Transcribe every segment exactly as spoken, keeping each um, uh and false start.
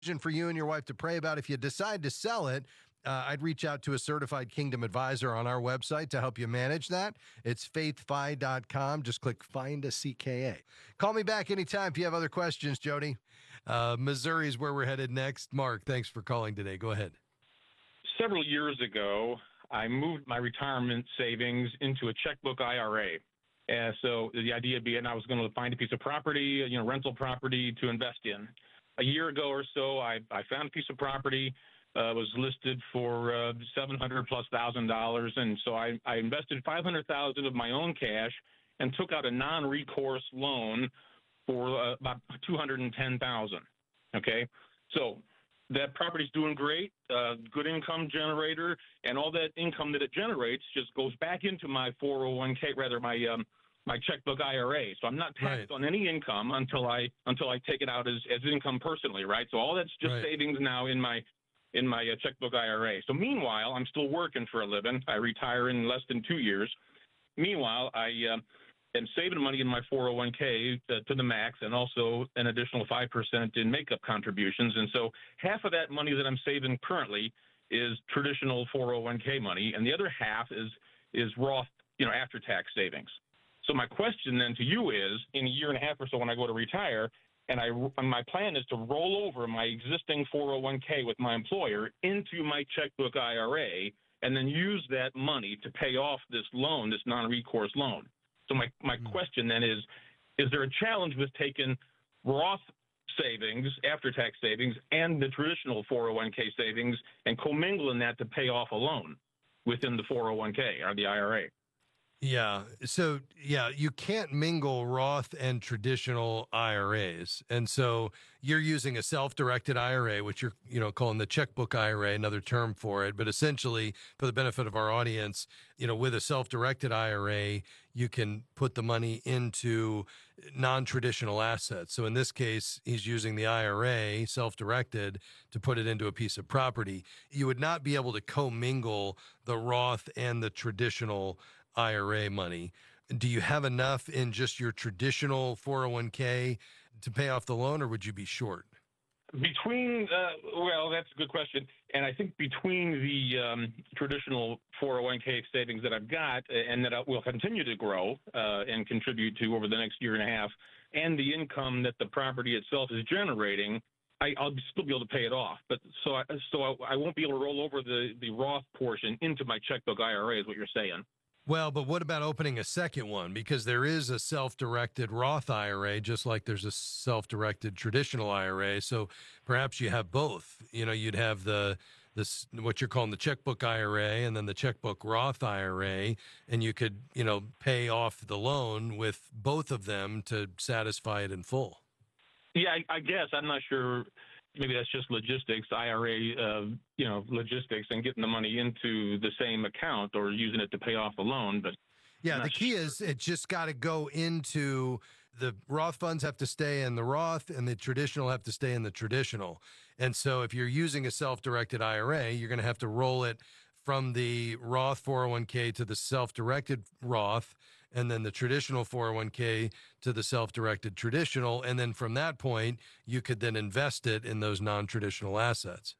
for you and your wife to pray about. If you decide to sell it, uh, I'd reach out to a certified Kingdom advisor on our website to help you manage that. It's faith fi dot com. Just click Find a C K A. Call me back anytime if you have other questions, Jody. Uh, Missouri is where we're headed next. Mark, thanks for calling today. Go ahead. Several years ago, I moved my retirement savings into a checkbook I R A. Uh, so the idea being I was going to find a piece of property, you know, rental property to invest in. A year ago or so, I, I found a piece of property, uh, was listed for uh, seven hundred plus thousand dollars, and so I, I invested five hundred thousand of my own cash and took out a non-recourse loan for uh, about two hundred ten thousand. Okay, so that property's doing great, uh, good income generator, and all that income that it generates just goes back into my four oh one k, rather my um, my checkbook I R A. So I'm not taxed Right. on any income until I until I take it out as, as income personally, right? So all that's just Right. savings now in my in my uh, checkbook I R A. So meanwhile, I'm still working for a living. I retire in less than two years. Meanwhile, I uh, am saving money in my four oh one k to, to the max, and also an additional five percent in makeup contributions. And so half of that money that I'm saving currently is traditional four oh one k money, and the other half is is Roth, you know, after-tax savings. So my question then to you is, in a year and a half or so when I go to retire, and I and my plan is to roll over my existing four oh one k with my employer into my checkbook I R A, and then use that money to pay off this loan, this non-recourse loan. So my, my Mm. question then is, is there a challenge with taking Roth savings, after-tax savings, and the traditional four oh one k savings and commingling that to pay off a loan within the four oh one k or the I R A? Yeah. So, yeah, you can't mingle Roth and traditional I R As. And so you're using a self-directed I R A, which you're, you know, calling the checkbook I R A, another term for it. But essentially, for the benefit of our audience, you know, with a self-directed I R A, you can put the money into non-traditional assets. So in this case, he's using the I R A, self-directed, to put it into a piece of property. You would not be able to commingle the Roth and the traditional I R A money. Do you have enough in just your traditional four oh one k to pay off the loan, or would you be short? Between, uh, well, that's a good question. And I think between the um, traditional four oh one k savings that I've got and that I will continue to grow uh, and contribute to over the next year and a half, and the income that the property itself is generating, I, I'll still be able to pay it off. But so I, so I, I won't be able to roll over the, the Roth portion into my checkbook I R A is what you're saying. Well, but what about opening a second one? Because there is a self-directed Roth I R A, just like there's a self-directed traditional I R A. So perhaps you have both. You know, you'd have the this what you're calling the checkbook I R A, and then the checkbook Roth I R A, and you could, you know, pay off the loan with both of them to satisfy it in full. Yeah, I, I guess I'm not sure. Maybe that's just logistics, I R A, uh, you know, logistics, and getting the money into the same account or using it to pay off the loan. But Yeah, I'm the not key sure. is it just got to go into the Roth funds have to stay in the Roth, and the traditional have to stay in the traditional. And so if you're using a self-directed I R A, you're going to have to roll it from the Roth four oh one k to the self-directed Roth, and then the traditional four oh one k to the self-directed traditional. And then from that point, you could then invest it in those non-traditional assets.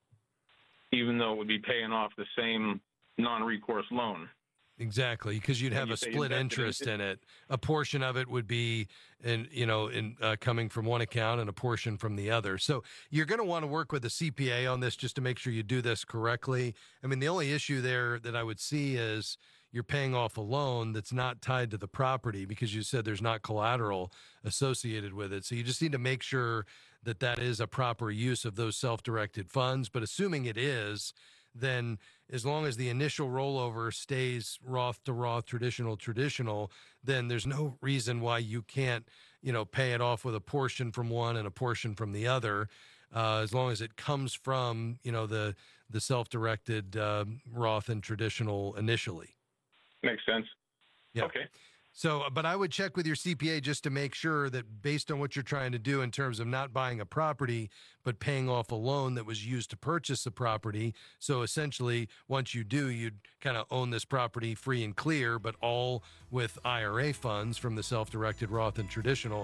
Even though it would be paying off the same non-recourse loan. Exactly, because you'd And have you a say split invested in- interest in it. A portion of it would be, in you know, in uh, coming from one account, and a portion from the other. So you're going to want to work with a C P A on this just to make sure you do this correctly. I mean, the only issue there that I would see is you're paying off a loan that's not tied to the property, because you said there's not collateral associated with it. So you just need to make sure that that is a proper use of those self-directed funds. But assuming it is, then as long as the initial rollover stays Roth to Roth, traditional, traditional, then there's no reason why you can't, you know, pay it off with a portion from one and a portion from the other, uh, as long as it comes from, you know, the the self-directed uh, Roth and traditional initially. Makes sense. Yeah. Okay. So, but I would check with your C P A just to make sure that based on what you're trying to do in terms of not buying a property, but paying off a loan that was used to purchase a property. So essentially, once you do, you'd kind of own this property free and clear, but all with I R A funds from the self-directed Roth and traditional.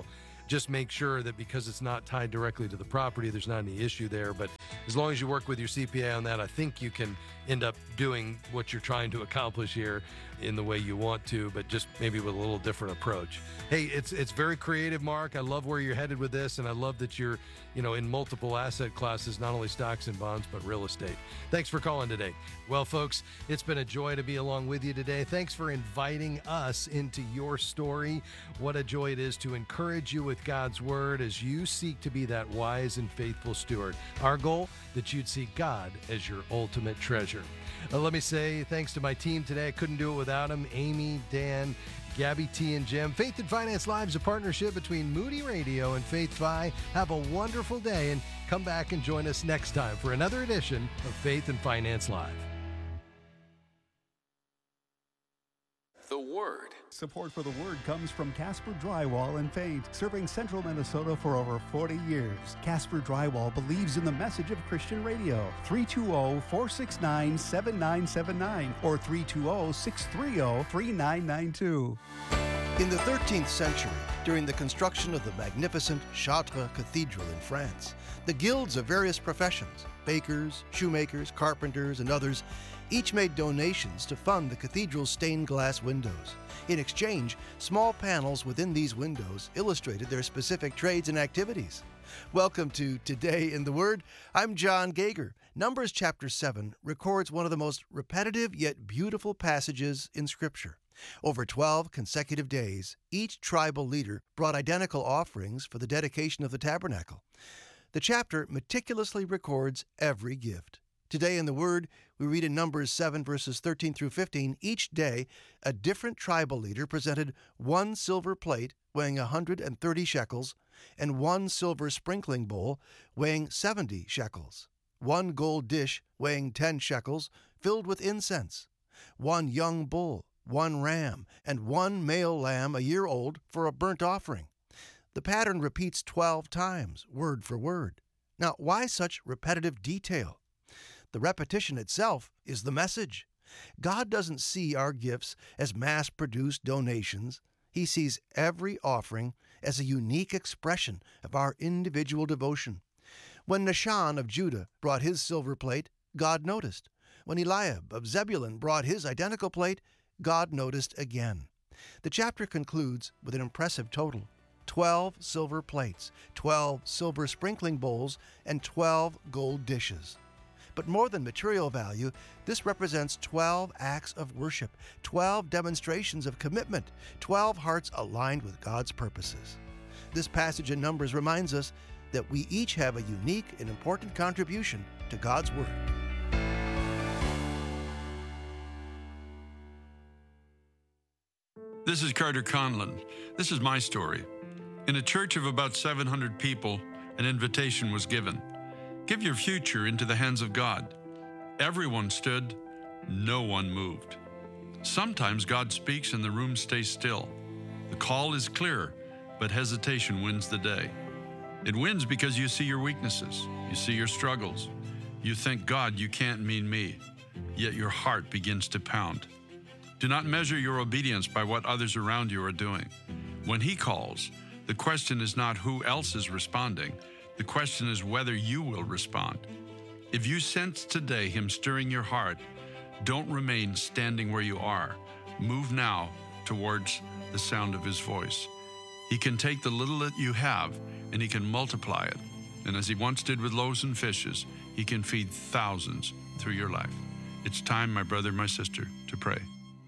just make sure that because it's not tied directly to the property, there's not any issue there. But as long as you work with your C P A on that, I think you can end up doing what you're trying to accomplish here in the way you want to, but just maybe with a little different approach. Hey, it's it's very creative, Mark. I love where you're headed with this, and I love that you're, you know, in multiple asset classes, not only stocks and bonds, but real estate. Thanks for calling today. Well, folks, it's been a joy to be along with you today. Thanks for inviting us into your story. What a joy it is to encourage you with God's word as you seek to be that wise and faithful steward. Our goal, that you'd see God as your ultimate treasure. Uh, let me say thanks to my team today. I couldn't do it without them. Amy, Dan, Gabby T, and Jim. Faith and Finance Live is a partnership between Moody Radio and Faith Fi. Have a wonderful day and come back and join us next time for another edition of Faith and Finance Live. The Word. Support for The Word comes from Casper Drywall and Paint, serving central Minnesota for over forty years. Casper Drywall believes in the message of Christian radio. three two zero, four six nine, seven nine seven nine or three two zero, six three zero, three nine nine two. In the thirteenth century, during the construction of the magnificent Chartres Cathedral in France, the guilds of various professions, bakers, shoemakers, carpenters, and others, each made donations to fund the cathedral's stained glass windows. In exchange, small panels within these windows illustrated their specific trades and activities. Welcome to Today in the Word. I'm John Gager. Numbers chapter seven records one of the most repetitive yet beautiful passages in Scripture. Over twelve consecutive days, each tribal leader brought identical offerings for the dedication of the tabernacle. The chapter meticulously records every gift. Today in the Word, we read in Numbers seven, verses thirteen through fifteen, each day a different tribal leader presented one silver plate weighing one hundred thirty shekels and one silver sprinkling bowl weighing seventy shekels, one gold dish weighing ten shekels filled with incense, one young bull, one ram, and one male lamb a year old for a burnt offering. The pattern repeats twelve times, word for word. Now, why such repetitive detail? The repetition itself is the message. God doesn't see our gifts as mass-produced donations. He sees every offering as a unique expression of our individual devotion. When Nahshon of Judah brought his silver plate, God noticed. When Eliab of Zebulun brought his identical plate, God noticed again. The chapter concludes with an impressive total: twelve silver plates, twelve silver sprinkling bowls, and twelve gold dishes. But more than material value, this represents twelve acts of worship, twelve demonstrations of commitment, twelve hearts aligned with God's purposes. This passage in Numbers reminds us that we each have a unique and important contribution to God's Word. This is Carter Conlon. This is my story. In a church of about seven hundred people, an invitation was given. Give your future into the hands of God. Everyone stood, no one moved. Sometimes God speaks and the room stays still. The call is clear, but hesitation wins the day. It wins because you see your weaknesses, you see your struggles. You think, God, you can't mean me, yet your heart begins to pound. Do not measure your obedience by what others around you are doing. When He calls, the question is not who else is responding. The question is whether you will respond. If you sense today Him stirring your heart, don't remain standing where you are. Move now towards the sound of His voice. He can take the little that you have and He can multiply it. And as He once did with loaves and fishes, He can feed thousands through your life. It's time, my brother, my sister, to pray.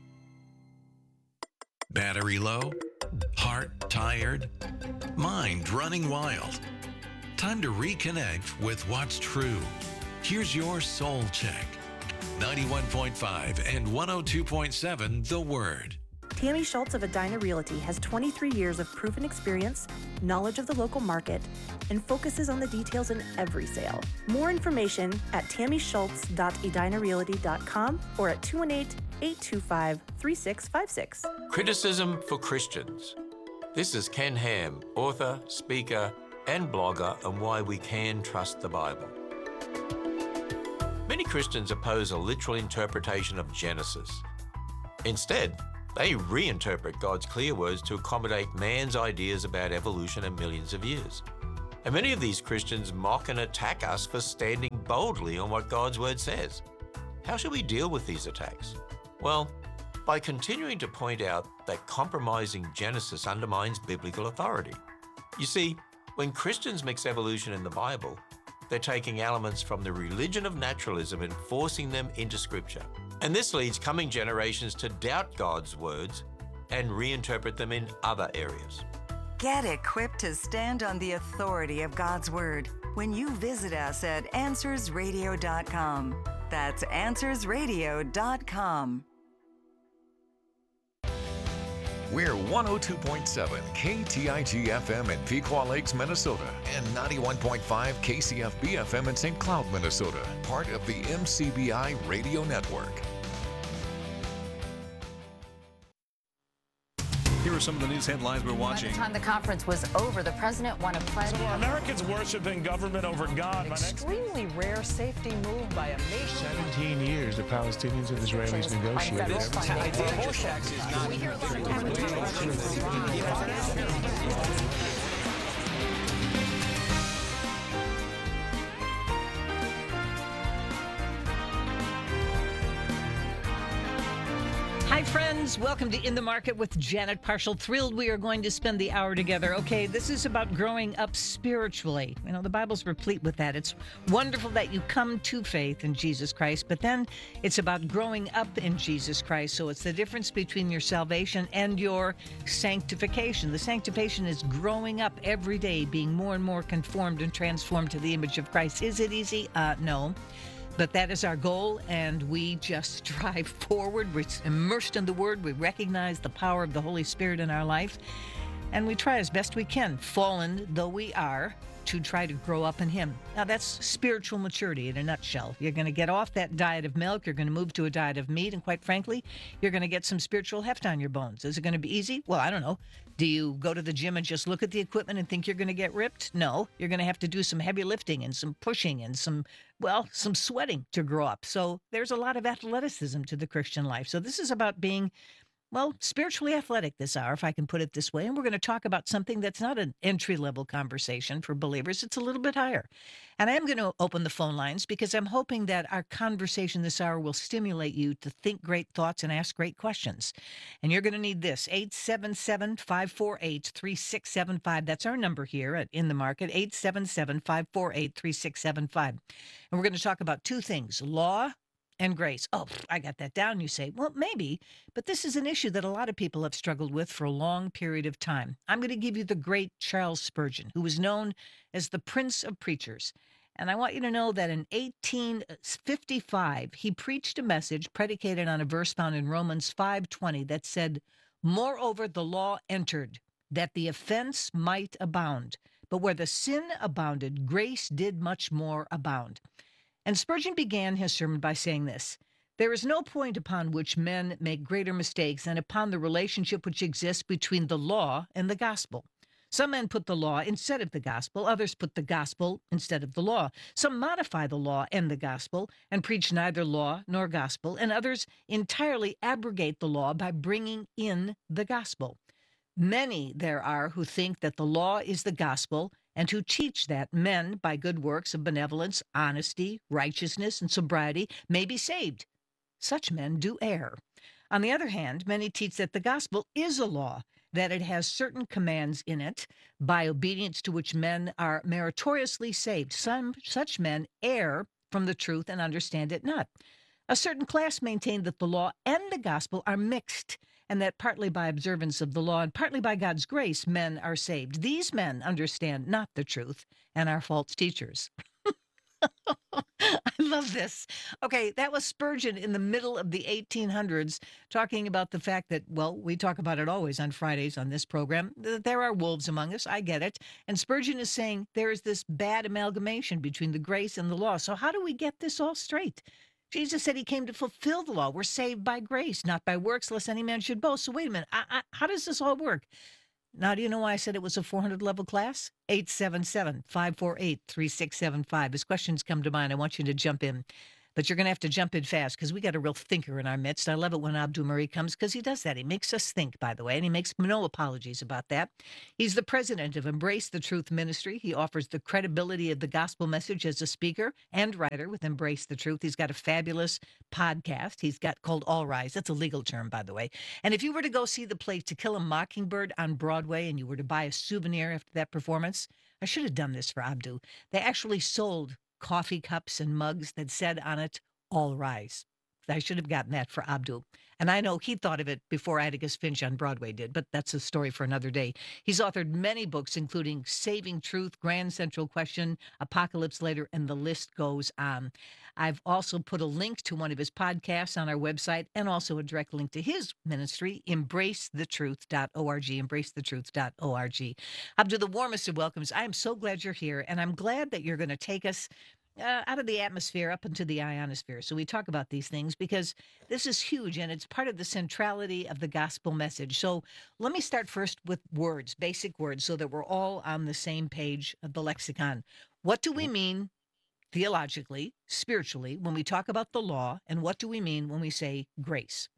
Battery low? Heart tired? Mind running wild? Time to reconnect with what's true. Here's your Soul Check. ninety-one point five and one oh two point seven The Word. Tammy Schultz of Edina Realty has twenty-three years of proven experience, knowledge of the local market, and focuses on the details in every sale. More information at tammy schultz dot edina realty dot com or at two one eight, eight two five, three six five six. Criticism for Christians. This is Ken Ham, author, speaker, and blogger on why we can trust the Bible. Many Christians oppose a literal interpretation of Genesis. Instead, They reinterpret God's clear words to accommodate man's ideas about evolution and millions of years. And many of these Christians mock and attack us for standing boldly on what God's word says. How should we deal with these attacks? Well, by continuing to point out that compromising Genesis undermines biblical authority. You see, when Christians mix evolution in the Bible, they're taking elements from the religion of naturalism and forcing them into Scripture. And this leads coming generations to doubt God's words and reinterpret them in other areas. Get equipped to stand on the authority of God's Word when you visit us at answers radio dot com. That's answers radio dot com. We're one oh two point seven K T I G F M in Pequot Lakes, Minnesota, and ninety-one point five K C F B F M in Saint Cloud, Minnesota, part of the M C B I Radio Network. Here are some of the news headlines we're watching. By the time the conference was over, the president won a pledge. So are Americans worshiping government over God? An extremely rare safety move by a nation. seventeen years the Palestinians and Israelis negotiated. Hi, friends. Welcome to In the Market with Janet Parshall. Thrilled we are going to spend the hour together. Okay, this is about growing up spiritually. You know, the Bible's replete with that. It's wonderful that you come to faith in Jesus Christ, but then it's about growing up in Jesus Christ. So it's the difference between your salvation and your sanctification. The sanctification is growing up every day, being more and more conformed and transformed to the image of Christ. Is it easy? Uh, no. But that is our goal, and we just strive forward. We're immersed in the Word. We recognize the power of the Holy Spirit in our life, and we try as best we can, fallen though we are, to try to grow up in Him. Now, that's spiritual maturity in a nutshell. You're going to get off that diet of milk. You're going to move to a diet of meat, and quite frankly, you're going to get some spiritual heft on your bones. Is it going to be easy? Well, I don't know. Do you go to the gym and just look at the equipment and think you're going to get ripped? No. You're going to have to do some heavy lifting and some pushing and some, well, some sweating to grow up. So there's a lot of athleticism to the Christian life. So this is about being, well, spiritually athletic this hour, if I can put it this way. And we're going to talk about something that's not an entry-level conversation for believers. It's a little bit higher. And I am going to open the phone lines because I'm hoping that our conversation this hour will stimulate you to think great thoughts and ask great questions. And you're going to need this, eight seven seven, five four eight, three six seven five. That's our number here at In the Market, eight seven seven, five four eight, three six seven five. And we're going to talk about two things, law and grace. Oh, I got that down, you say. Well, maybe, but this is an issue that a lot of people have struggled with for a long period of time. I'm going to give you the great Charles Spurgeon, who was known as the Prince of Preachers. And I want you to know that in eighteen fifty-five, he preached a message predicated on a verse found in Romans five twenty that said, "Moreover, the law entered, that the offense might abound. But where the sin abounded, grace did much more abound." And Spurgeon began his sermon by saying this, "There is no point upon which men make greater mistakes than upon the relationship which exists between the law and the gospel. Some men put the law instead of the gospel. Others put the gospel instead of the law. Some modify the law and the gospel and preach neither law nor gospel, and others entirely abrogate the law by bringing in the gospel. Many there are who think that the law is the gospel and who teach that men, by good works of benevolence, honesty, righteousness, and sobriety, may be saved. Such men do err. On the other hand, many teach that the gospel is a law, that it has certain commands in it, by obedience to which men are meritoriously saved. Some such men err from the truth and understand it not. A certain class maintain that the law and the gospel are mixed, and that partly by observance of the law and partly by God's grace, men are saved. These men understand not the truth and are false teachers." I love this. Okay, that was Spurgeon in the middle of the eighteen hundreds talking about the fact that, well, we talk about it always on Fridays on this program, that there are wolves among us. I get it. And Spurgeon is saying there is this bad amalgamation between the grace and the law. So how do we get this all straight? Jesus said he came to fulfill the law. We're saved by grace, not by works, lest any man should boast. So wait a minute. I, I, how does this all work? Now, do you know why I said it was a four hundred level class? eight seven seven, five four eight, three six seven five. As questions come to mind, I want you to jump in. But you're going to have to jump in fast because we got a real thinker in our midst. I love it when Abdu Murray comes because he does that. He makes us think, by the way, and he makes no apologies about that. He's the president of Embrace the Truth Ministry. He offers the credibility of the gospel message as a speaker and writer with Embrace the Truth. He's got a fabulous podcast he's got called All Rise. That's a legal term, by the way. And if you were to go see the play To Kill a Mockingbird on Broadway and you were to buy a souvenir after that performance, I should have done this for Abdu. They actually sold coffee cups and mugs that said on it, All Rise. I should have gotten that for Abdu. And I know he thought of it before Atticus Finch on Broadway did, but that's a story for another day. He's authored many books, including Saving Truth, Grand Central Question, Apocalypse Later, and the list goes on. I've also put a link to one of his podcasts on our website and also a direct link to his ministry, embrace the truth dot org, embrace the truth dot org. Abdu, the warmest of welcomes. I am so glad you're here, and I'm glad that you're going to take us Uh, out of the atmosphere up into the ionosphere. So we talk about these things because this is huge and it's part of the centrality of the gospel message. So let me start first with words, basic words, so that we're all on the same page of the lexicon. What do we mean theologically, spiritually, when we talk about the law, and what do we mean when we say grace?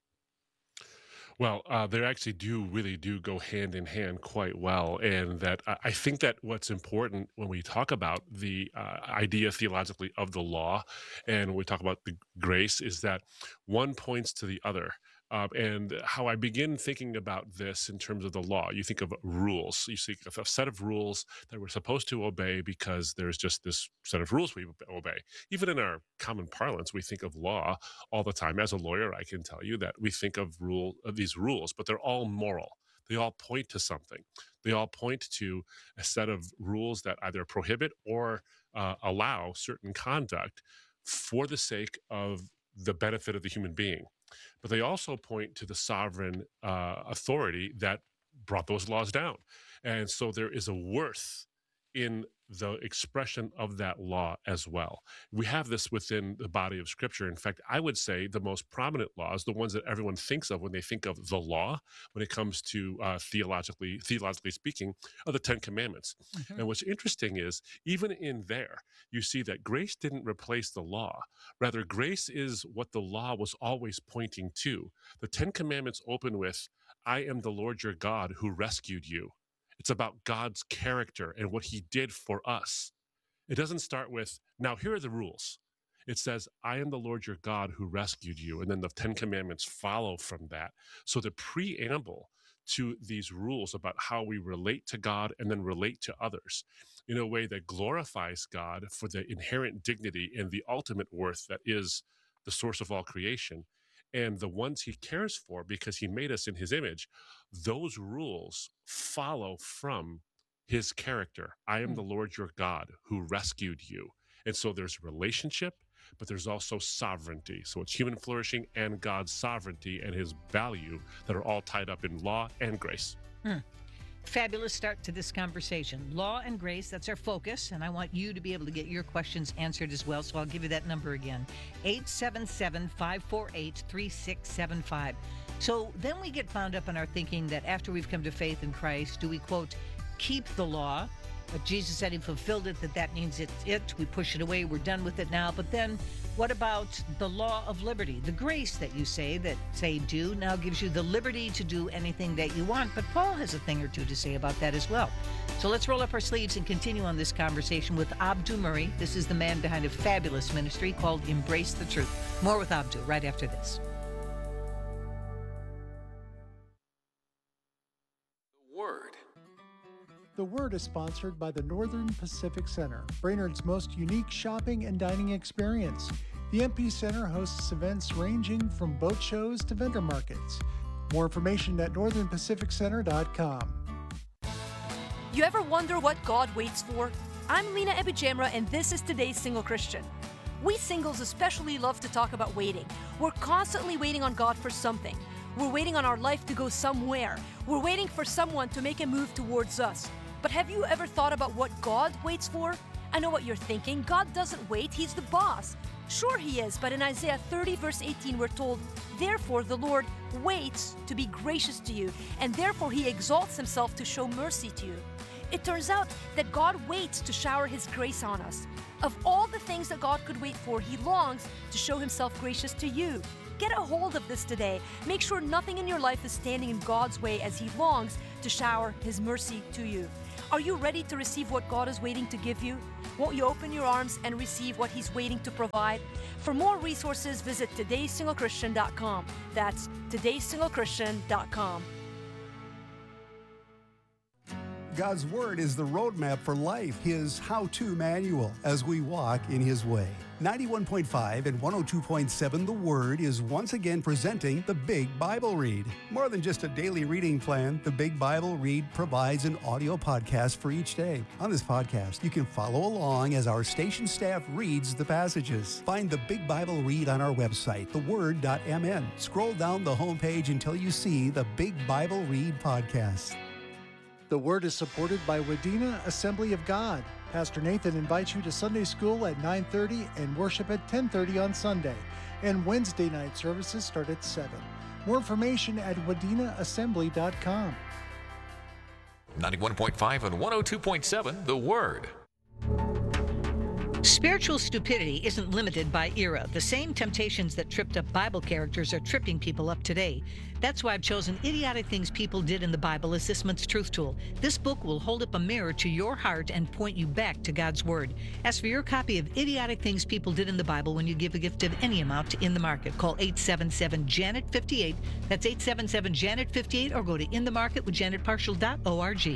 Well, uh, they actually do really do go hand in hand quite well. And that I I think that what's important when we talk about the uh, idea theologically of the law and when we talk about the grace is that one points to the other. Uh, and how I begin thinking about this in terms of the law, you think of rules. You think of a set of rules that we're supposed to obey because there's just this set of rules we obey. Even in our common parlance, we think of law all the time. As a lawyer, I can tell you that we think of rule of these rules, but they're all moral. They all point to something. They all point to a set of rules that either prohibit or uh, allow certain conduct for the sake of the benefit of the human being. But they also point to the sovereign uh, authority that brought those laws down. And so there is a worth in the expression of that law as well. We have this within the body of Scripture. In fact, I would say the most prominent laws, the ones that everyone thinks of when they think of the law, when it comes to uh, theologically, theologically speaking, are the Ten Commandments. Mm-hmm. And what's interesting is, even in there, you see that grace didn't replace the law. Rather, grace is what the law was always pointing to. The Ten Commandments open with, I am the Lord your God who rescued you. It's about God's character and what he did for us. It doesn't start with, now here are the rules. It says, I am the Lord your God who rescued you. And then the Ten Commandments follow from that. So the preamble to these rules about how we relate to God and then relate to others in a way that glorifies God for the inherent dignity and the ultimate worth that is the source of all creation, and the ones he cares for because he made us in his image, those rules follow from his character. I am the Lord your God who rescued you. And so there's relationship, but there's also sovereignty. So it's human flourishing and God's sovereignty and his value that are all tied up in law and grace. Hmm. Fabulous start to this conversation. Law and grace, that's our focus, and I want you to be able to get your questions answered as well, so I'll give you that number again, eight seven seven, five four eight, three six seven five. So then we get found up in our thinking that after we've come to faith in Christ, do we, quote, keep the law? But Jesus said he fulfilled it, that that means it's it. We push it away. We're done with it now. But then what about the law of liberty? The grace that you say that say do now gives you the liberty to do anything that you want. But Paul has a thing or two to say about that as well. So let's roll up our sleeves and continue on this conversation with Abdu Murray. This is the man behind a fabulous ministry called Embrace the Truth. More with Abdu right after this. The Word is sponsored by the Northern Pacific Center, Brainerd's most unique shopping and dining experience. The M P Center hosts events ranging from boat shows to vendor markets. More information at northern pacific center dot com. You ever wonder what God waits for? I'm Lena Ebijamra, and this is today's Single Christian. We singles especially love to talk about waiting. We're constantly waiting on God for something. We're waiting on our life to go somewhere. We're waiting for someone to make a move towards us. But have you ever thought about what God waits for? I know what you're thinking. God doesn't wait, he's the boss. Sure he is, but in Isaiah thirty verse eighteen we're told, therefore the Lord waits to be gracious to you, and therefore he exalts himself to show mercy to you. It turns out that God waits to shower his grace on us. Of all the things that God could wait for, He longs to show Himself gracious to you. Get a hold of this today. Make sure nothing in your life is standing in God's way as He longs to shower His mercy to you. Are you ready to receive what God is waiting to give you? Won't you open your arms and receive what He's waiting to provide? For more resources, visit today single christian dot com. That's today single christian dot com. God's Word is the roadmap for life, His how-to manual as we walk in His way. ninety-one point five and one oh two point seven The Word is once again presenting the Big Bible Read. More than just a daily reading plan, the Big Bible Read provides an audio podcast for each day. On this podcast, you can follow along as our station staff reads the passages. Find the Big Bible Read on our website, the word dot m n. Scroll down the homepage until you see the Big Bible Read podcast. The Word is supported by Wadena Assembly of God. Pastor Nathan invites you to Sunday school at nine thirty and worship at ten thirty on Sunday. And Wednesday night services start at seven. More information at wadena assembly dot com. ninety-one point five and one oh two point seven The Word. Spiritual stupidity isn't limited by era. The same temptations that tripped up Bible characters are tripping people up today. That's why I've chosen Idiotic Things People Did in the Bible as this month's Truth Tool. This book will hold up a mirror to your heart and point you back to God's Word. Ask for your copy of Idiotic Things People Did in the Bible when you give a gift of any amount to In the Market. Call eight seven seven Janet fifty-eight. That's eight seven seven Janet fifty-eight, or go to in the market with janet parshall dot org.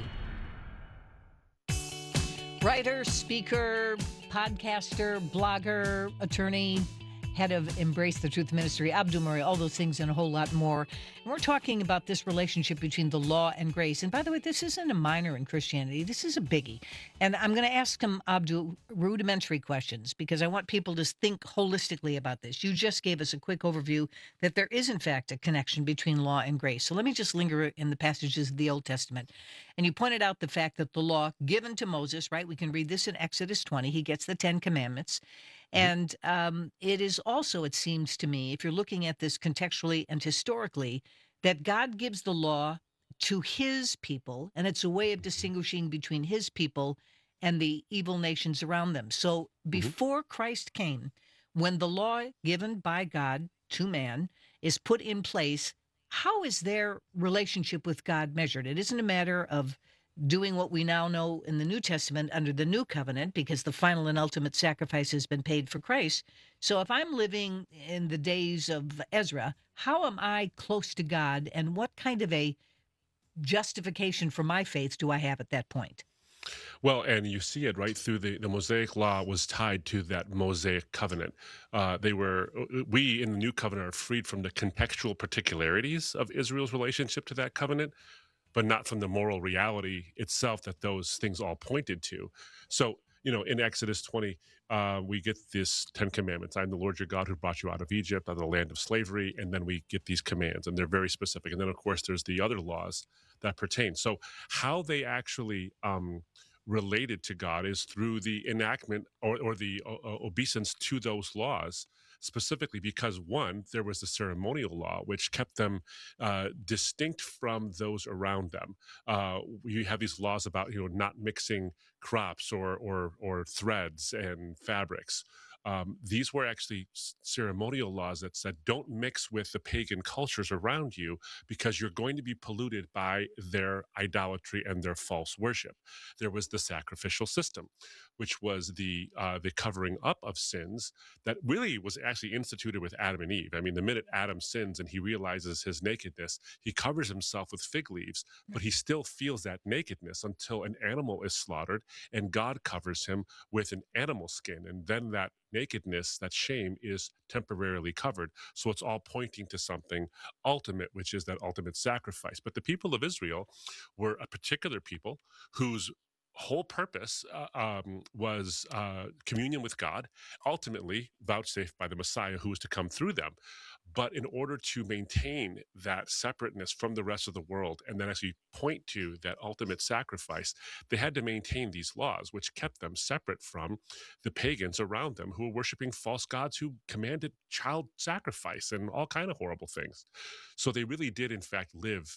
Writer, speaker, podcaster, blogger, attorney, head of Embrace the Truth Ministry, Abdul Murray, all those things and a whole lot more. And we're talking about this relationship between the law and grace. And by the way, this isn't a minor in Christianity. This is a biggie. And I'm going to ask him, Abdul, rudimentary questions because I want people to think holistically about this. You just gave us a quick overview that there is, in fact, a connection between law and grace. So let me just linger in the passages of the Old Testament. And you pointed out the fact that the law given to Moses, right? We can read this in Exodus twenty. He gets the Ten Commandments. And um, it is also, it seems to me, if you're looking at this contextually and historically, that God gives the law to His people, and it's a way of distinguishing between His people and the evil nations around them. So before mm-hmm. Christ came, when the law given by God to man is put in place, how is their relationship with God measured? It isn't a matter of doing what we now know in the New Testament under the New Covenant, because the final and ultimate sacrifice has been paid for Christ. So if I'm living in the days of Ezra, how am I close to God, and what kind of a justification for my faith do I have at that point? Well, and you see it right through the, the Mosaic Law was tied to that Mosaic covenant. Uh, they were, we in the New Covenant are freed from the contextual particularities of Israel's relationship to that covenant, but not from the moral reality itself that those things all pointed to. So, you know, in Exodus twenty, uh, we get this Ten Commandments. I'm the Lord your God who brought you out of Egypt, out of the land of slavery. And then we get these commands, and they're very specific. And then, of course, there's the other laws that pertain. So how they actually um, related to God is through the enactment or, or the uh, obeisance to those laws, specifically because, one, there was the ceremonial law, which kept them uh, distinct from those around them. Uh, you have these laws about, you know, not mixing crops or or, or threads and fabrics. Um, these were actually ceremonial laws that said don't mix with the pagan cultures around you because you're going to be polluted by their idolatry and their false worship. There was the sacrificial system, which was the uh, the covering up of sins that really was actually instituted with Adam and Eve. I mean, the minute Adam sins and he realizes his nakedness, he covers himself with fig leaves, but he still feels that nakedness until an animal is slaughtered and God covers him with an animal skin. And then that nakedness, that shame, is temporarily covered. So it's all pointing to something ultimate, which is that ultimate sacrifice. But the people of Israel were a particular people whose whole purpose uh, um, was uh, communion with God, ultimately vouchsafed by the Messiah who was to come through them. But in order to maintain that separateness from the rest of the world and then actually point to that ultimate sacrifice, they had to maintain these laws, which kept them separate from the pagans around them who were worshiping false gods who commanded child sacrifice and all kind of horrible things. So they really did, in fact, live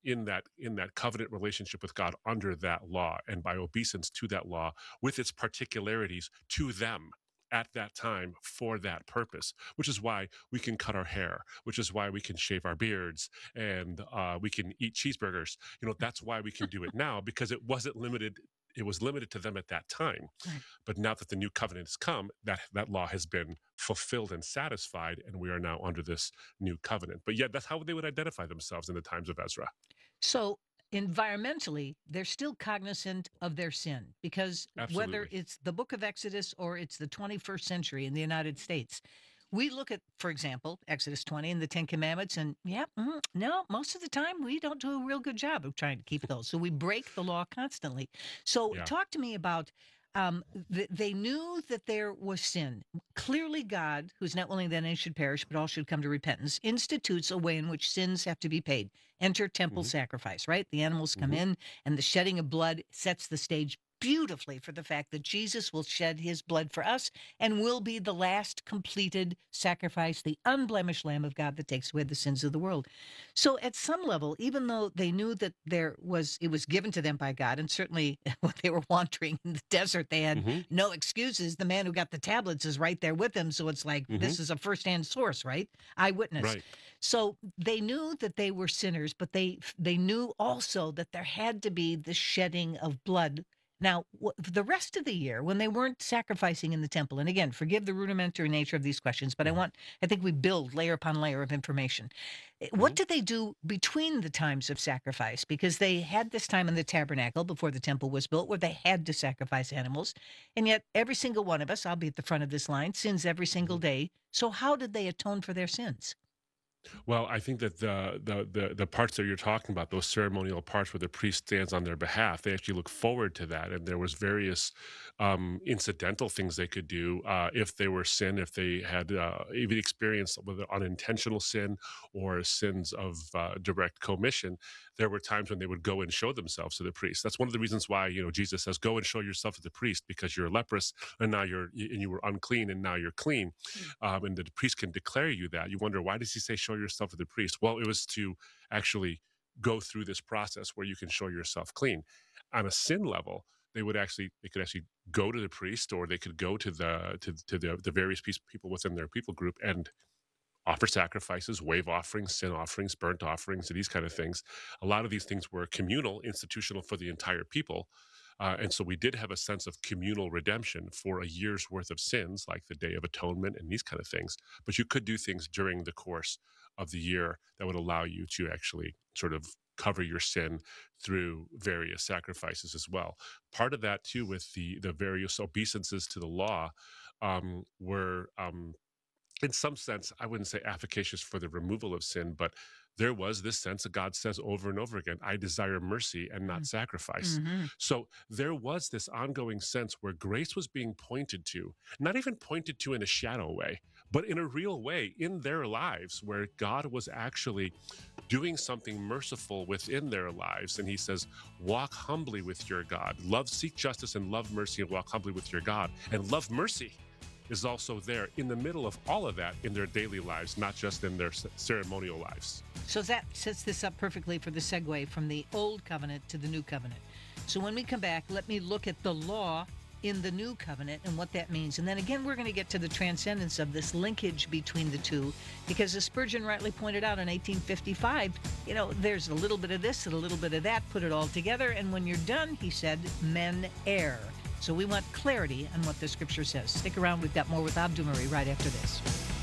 in that in that covenant relationship with God under that law, and by obeisance to that law with its particularities to them at that time for that purpose, which is why we can cut our hair, which is why we can shave our beards, and uh, we can eat cheeseburgers. You know, that's why we can do it now, because it wasn't limited. It was limited to them at that time. Right. But now that the new covenant has come, that, that law has been fulfilled and satisfied, and we are now under this new covenant. But yet that's how they would identify themselves in the times of Ezra. So environmentally, they're still cognizant of their sin, because Absolutely. Whether it's the book of Exodus or it's the twenty-first century in the United States, we look at, for example, Exodus twenty and the Ten Commandments, and yeah, mm, no, most of the time we don't do a real good job of trying to keep those. So we break the law constantly. So Yeah. talk to me about, um, th- they knew that there was sin. Clearly God, who's not willing that any should perish, but all should come to repentance, institutes a way in which sins have to be paid. Enter temple Mhm. sacrifice, right? The animals come Mhm. in, and the shedding of blood sets the stage beautifully for the fact that Jesus will shed his blood for us and will be the last completed sacrifice, the unblemished Lamb of God that takes away the sins of the world. So at some level, even though they knew that there was, it was given to them by God, and certainly when they were wandering in the desert, they had Mhm. no excuses. The man who got the tablets is right there with them. So it's like, this Mhm. is a firsthand source, right? Eyewitness. Right. So they knew that they were sinners, but they they knew also that there had to be the shedding of blood. Now, wh- the rest of the year, when they weren't sacrificing in the temple, and again, forgive the rudimentary nature of these questions, but I want, I think we build layer upon layer of information. Eh, What did they do between the times of sacrifice? Because they had this time in the tabernacle before the temple was built where they had to sacrifice animals. And yet every single one of us, I'll be at the front of this line, sins every single day. So how did they atone for their sins? Well, I think that the, the the the parts that you're talking about, those ceremonial parts where the priest stands on their behalf, they actually look forward to that, and there was various um, incidental things they could do uh, if they were sin, if they had uh, even experienced whether unintentional sin or sins of uh, direct commission. There were times when they would go and show themselves to the priest. That's one of the reasons why, you know, Jesus says, "Go and show yourself to the priest, because you're leprous and now you're and you were unclean and now you're clean," um, and the priest can declare you that. You wonder, why does he say show yourself to the priest? Well, it was to actually go through this process where you can show yourself clean. On a sin level, they would actually they could actually go to the priest, or they could go to the to, to the, the various piece, people within their people group and offer sacrifices, wave offerings, sin offerings, burnt offerings, these kind of things. A lot of these things were communal, institutional for the entire people. Uh, and so we did have a sense of communal redemption for a year's worth of sins, like the Day of Atonement and these kind of things. But you could do things during the course of the year that would allow you to actually sort of cover your sin through various sacrifices as well. Part of that, too, with the, the various obeisances to the law um, were, um, in some sense, I wouldn't say efficacious for the removal of sin, but there was this sense that God says over and over again, I desire mercy and not sacrifice. Mhm. So there was this ongoing sense where grace was being pointed to, not even pointed to in a shadow way, but in a real way in their lives, where God was actually doing something merciful within their lives. And he says, walk humbly with your God. Love, seek justice and love mercy and walk humbly with your God. And love mercy is also there in the middle of all of that in their daily lives, not just in their c- ceremonial lives. So that sets this up perfectly for the segue from the old covenant to the new covenant. So when we come back, let me look at the law in the new covenant and what that means. And then again, we're going to get to the transcendence of this linkage between the two, because as Spurgeon rightly pointed out in eighteen fifty-five, you know, there's a little bit of this and a little bit of that, put it all together, and when you're done, he said, men err. So we want clarity on what the scripture says. Stick around. We've got more with Abdu Murray right after this.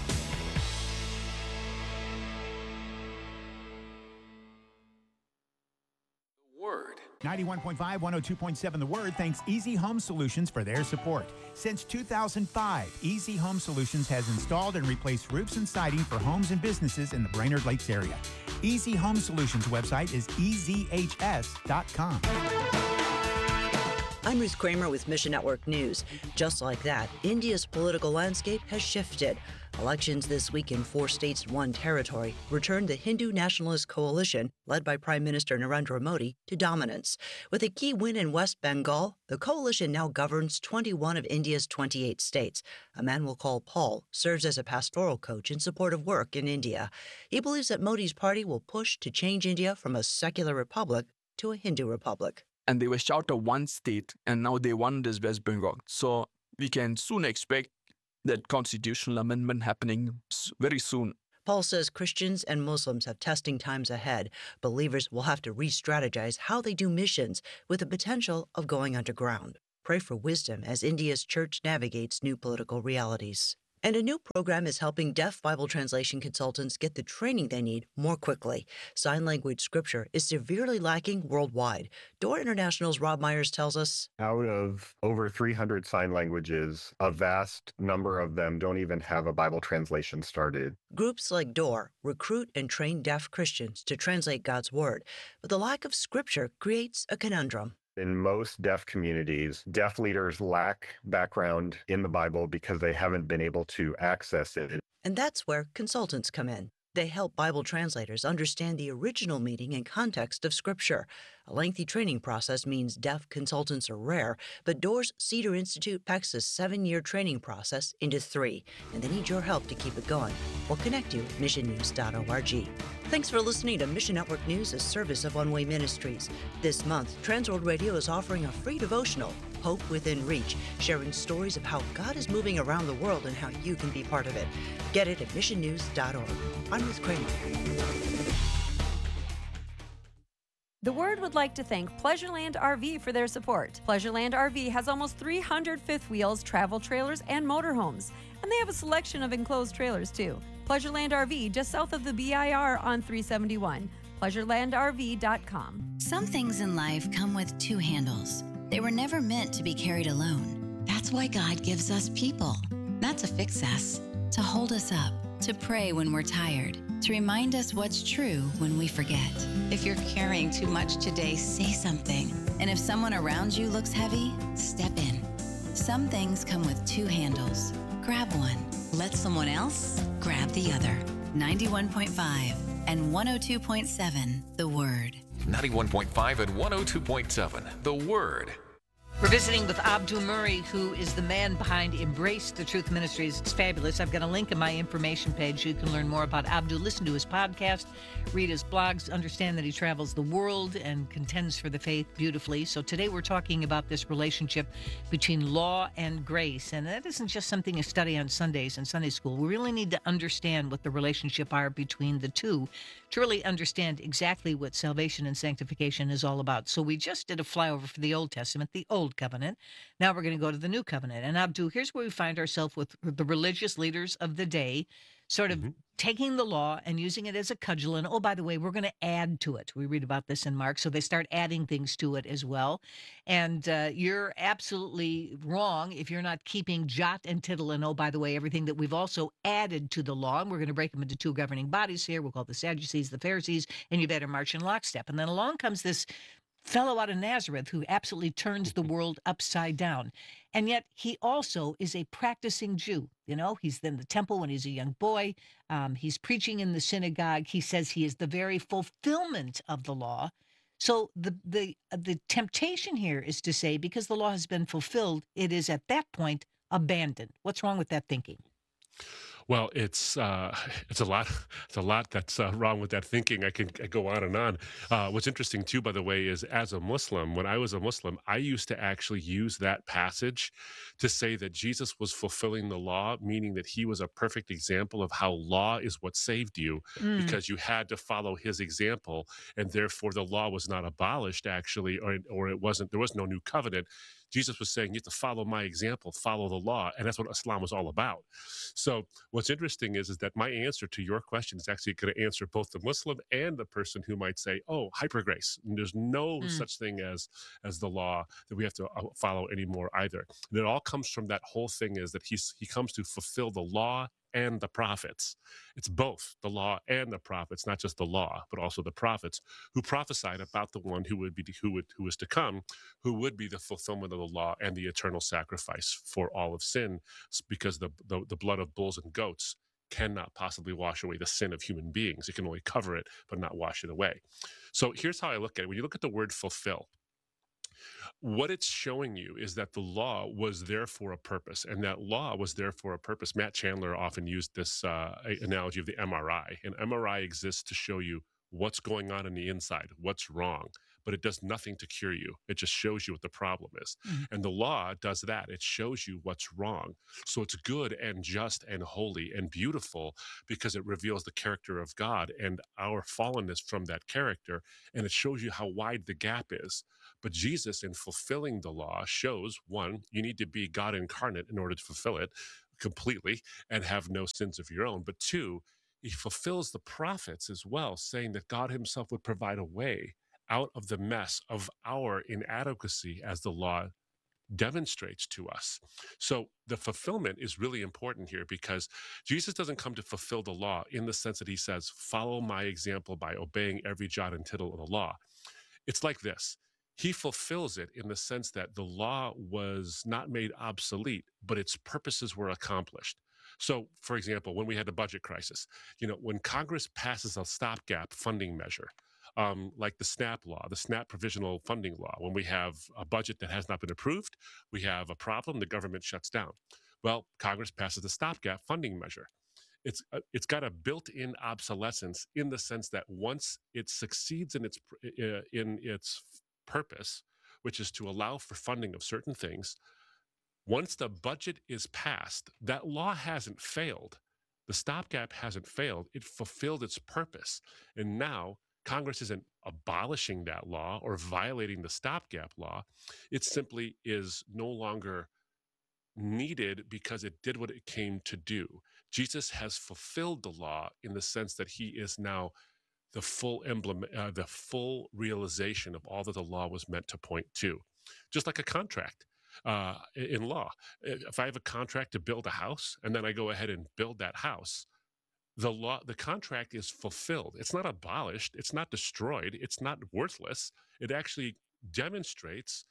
ninety-one point five, one oh two point seven The Word thanks Easy Home Solutions for their support. Since two thousand five, Easy Home Solutions has installed and replaced roofs and siding for homes and businesses in the Brainerd Lakes area. Easy Home Solutions website is e z h s dot com. I'm Ruth Kramer with Mission Network News. Just like that, India's political landscape has shifted. Elections this week in four states and one territory returned the Hindu Nationalist Coalition, led by Prime Minister Narendra Modi, to dominance. With a key win in West Bengal, the coalition now governs twenty-one of India's twenty-eight states. A man we'll call Paul serves as a pastoral coach in support of work in India. He believes that Modi's party will push to change India from a secular republic to a Hindu republic. And they were short of one state, and now they won this West Bengal. So we can soon expect that constitutional amendment happening very soon. Paul says Christians and Muslims have testing times ahead. Believers will have to re-strategize how they do missions with the potential of going underground. Pray for wisdom as India's church navigates new political realities. And a new program is helping deaf Bible translation consultants get the training they need more quickly. Sign language scripture is severely lacking worldwide. Door International's Rob Myers tells us, out of over three hundred sign languages, a vast number of them don't even have a Bible translation started. Groups like Door recruit and train deaf Christians to translate God's Word, but the lack of scripture creates a conundrum. In most deaf communities, deaf leaders lack background in the Bible because they haven't been able to access it. And that's where consultants come in. They help Bible translators understand the original meaning and context of Scripture. A lengthy training process means deaf consultants are rare, but Door's Cedar Institute packs a seven-year training process into three, and they need your help to keep it going. We'll connect you at mission news dot org. Thanks for listening to Mission Network News, a service of One Way Ministries. This month, Transworld Radio is offering a free devotional, Hope Within Reach, sharing stories of how God is moving around the world and how you can be part of it. Get it at mission news dot org. I'm Ruth Kramer. The Word would like to thank Pleasureland R V for their support. Pleasureland R V has almost three hundred fifth wheels, travel trailers, and motorhomes. And they have a selection of enclosed trailers, too. Pleasureland R V, just south of the B I R on three seventy-one. pleasureland r v dot com. Some things in life come with two handles. They were never meant to be carried alone. That's why God gives us people. Not to fix us, to hold us up, to pray when we're tired, to remind us what's true when we forget. If you're carrying too much today, say something. And if someone around you looks heavy, step in. Some things come with two handles. Grab one. Let someone else grab the other. ninety-one point five and one oh two point seven, The Word. ninety-one point five and one oh two point seven, The Word. We're visiting with Abdul Murray, who is the man behind Embrace the Truth Ministries. It's fabulous. I've got a link in my information page. You can learn more about Abdul, listen to his podcast, read his blogs, understand that he travels the world and contends for the faith beautifully. So today we're talking about this relationship between law and grace. And that isn't just something you study on Sundays in Sunday school. We really need to understand what the relationship are between the two to really understand exactly what salvation and sanctification is all about. So we just did a flyover for the Old Testament, the Old Covenant. Now we're going to go to the New Covenant. And Abdul, here's where we find ourselves with the religious leaders of the day, sort of mm-hmm. taking the law and using it as a cudgel. And, oh, by the way, we're going to add to it. We read about this in Mark. So they start adding things to it as well. And uh, you're absolutely wrong if you're not keeping jot and tittle. And, oh, by the way, everything that we've also added to the law. And we're going to break them into two governing bodies here. We'll call the Sadducees, the Pharisees, and you better march in lockstep. And then along comes this fellow out of Nazareth who absolutely turns the world upside down. And yet he also is a practicing Jew. You know, he's in the temple when he's a young boy. Um, he's preaching in the synagogue. He says he is the very fulfillment of the law. So the, the, the temptation here is to say, because the law has been fulfilled, it is at that point abandoned. What's wrong with that thinking? Well, it's uh, it's a lot. It's a lot that's uh, wrong with that thinking. I can I go on and on. Uh, what's interesting too, by the way, is as a Muslim, when I was a Muslim, I used to actually use that passage to say that Jesus was fulfilling the law, meaning that he was a perfect example of how law is what saved you, mm. because you had to follow his example, and therefore the law was not abolished actually, or or it wasn't. There was no new covenant. Jesus was saying, you have to follow my example, follow the law. And that's what Islam was all about. So what's interesting is, is that my answer to your question is actually going to answer both the Muslim and the person who might say, oh, hyper grace. And there's no mm. such thing as, as the law that we have to follow anymore either. And it all comes from that whole thing is that he's, he comes to fulfill the law and the prophets. It's both the law and the prophets, not just the law, but also the prophets who prophesied about the one who would be, who would, who is to come, who would be the fulfillment of the law and the eternal sacrifice for all of sin, because the, the, the blood of bulls and goats cannot possibly wash away the sin of human beings. It can only cover it, but not wash it away. So here's how I look at it. When you look at the word fulfill, what it's showing you is that the law was there for a purpose, and that law was there for a purpose. Matt Chandler often used this uh, analogy of the M R I. An M R I exists to show you what's going on in the inside, what's wrong, but it does nothing to cure you. It just shows you what the problem is. Mm-hmm. And the law does that. It shows you what's wrong. So it's good and just and holy and beautiful because it reveals the character of God and our fallenness from that character, and it shows you how wide the gap is. But Jesus, in fulfilling the law, shows, one, you need to be God incarnate in order to fulfill it completely and have no sins of your own. But two, he fulfills the prophets as well, saying that God himself would provide a way out of the mess of our inadequacy as the law demonstrates to us. So the fulfillment is really important here because Jesus doesn't come to fulfill the law in the sense that he says, follow my example by obeying every jot and tittle of the law. It's like this. He fulfills it in the sense that the law was not made obsolete, but its purposes were accomplished. So, for example, when we had the budget crisis, you know, when Congress passes a stopgap funding measure, um, like the SNAP law, the SNAP provisional funding law, when we have a budget that has not been approved, we have a problem, the government shuts down. Well, Congress passes the stopgap funding measure. It's uh, it's got a built-in obsolescence in the sense that once it succeeds in its uh, in its purpose, which is to allow for funding of certain things, once the budget is passed, that law hasn't failed. The stopgap hasn't failed. It fulfilled its purpose. And now Congress isn't abolishing that law or violating the stopgap law. It simply is no longer needed because it did what it came to do. Jesus has fulfilled the law in the sense that he is now the full emblem, uh, the full realization of all that the law was meant to point to. Just like a contract. Uh, in law, if I have a contract to build a house and then I go ahead and build that house, the law, the contract is fulfilled. It's not abolished. It's not destroyed. It's not worthless. It actually demonstrates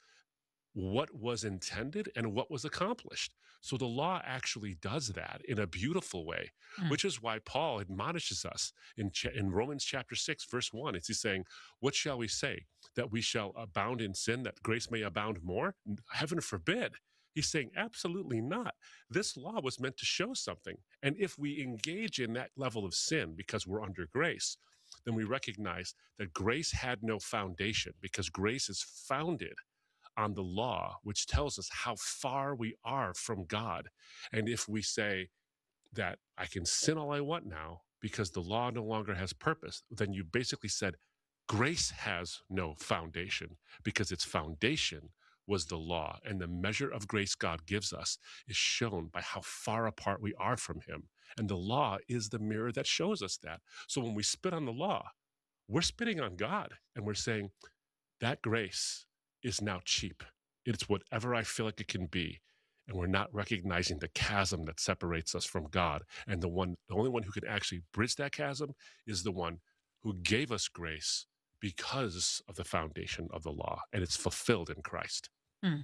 what was intended and what was accomplished. So the law actually does that in a beautiful way, mm. which is why Paul admonishes us in, ch- in Romans chapter six, verse one. It's he's saying, what shall we say? That we shall abound in sin, that grace may abound more? Heaven forbid. He's saying, absolutely not. This law was meant to show something. And if we engage in that level of sin because we're under grace, then we recognize that grace had no foundation because grace is founded on the law, which tells us how far we are from God. And if we say that I can sin all I want now because the law no longer has purpose, then you basically said grace has no foundation because its foundation was the law. And the measure of grace God gives us is shown by how far apart we are from him. And the law is the mirror that shows us that. So when we spit on the law, we're spitting on God and we're saying that grace is now cheap. It's whatever I feel like it can be. And we're not recognizing the chasm that separates us from God. And the one, the only one who can actually bridge that chasm is the one who gave us grace because of the foundation of the law. And it's fulfilled in Christ. Mm.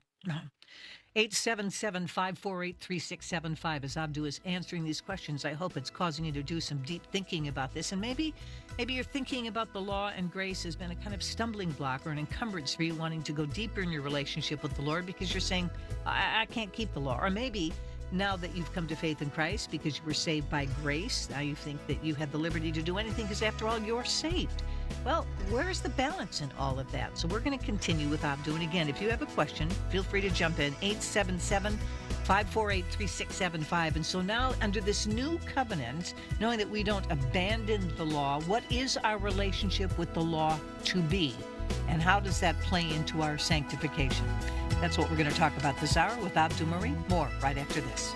eight seven seven, five four eight, three six seven five. As Abdu is answering these questions, I hope it's causing you to do some deep thinking about this. And maybe maybe you're thinking about the law and grace has been a kind of stumbling block or an encumbrance for you wanting to go deeper in your relationship with the Lord because you're saying, I, I can't keep the law. Or maybe now that you've come to faith in Christ because you were saved by grace, now you think that you have the liberty to do anything because after all, you're saved. Well, where's the balance in all of that? So we're going to continue with Abdu. And again, if you have a question, feel free to jump in. eight seven seven, five four eight, three six seven five. And so now, under this new covenant, knowing that we don't abandon the law, what is our relationship with the law to be? And how does that play into our sanctification? That's what we're going to talk about this hour with Abdu Murray. More right after this.